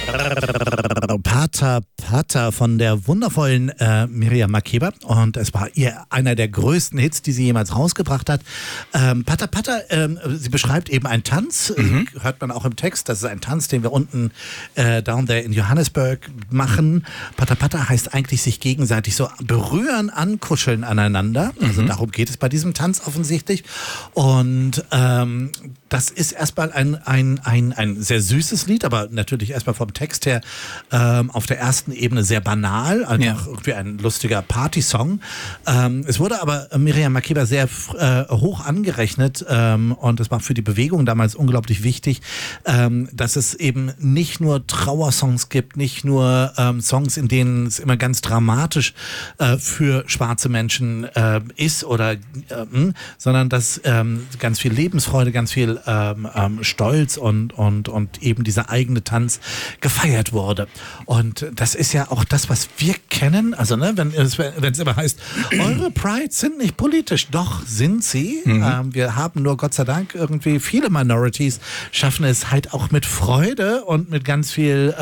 Pata Pata von der wundervollen Miriam Makeba, und es war einer der größten Hits, die sie jemals rausgebracht hat. Pata Pata, sie beschreibt eben einen Tanz, hört man auch im Text, das ist ein Tanz, den wir unten down there in Johannesburg machen. Pata Pata heißt eigentlich sich gegenseitig so berühren, ankuscheln aneinander, also darum geht es bei diesem Tanz offensichtlich, und das ist erstmal ein sehr süßes Lied, aber natürlich erstmal vom Text her auf der ersten Ebene sehr banal, einfach irgendwie ein lustiger Partysong. Es wurde aber Miriam Makeba sehr hoch angerechnet, und es war für die Bewegung damals unglaublich wichtig, dass es eben nicht nur Trauersongs gibt, nicht nur Songs, in denen es immer ganz dramatisch für schwarze Menschen ist, oder sondern dass ganz viel Lebensfreude, ganz viel Stolz und eben dieser eigene Tanz gefeiert wurde. Und das ist ja auch das, was wir kennen. Also wenn es immer heißt, eure Prides sind nicht politisch. Doch, sind sie. Wir haben nur Gott sei Dank irgendwie viele Minorities schaffen es halt auch mit Freude und mit ganz viel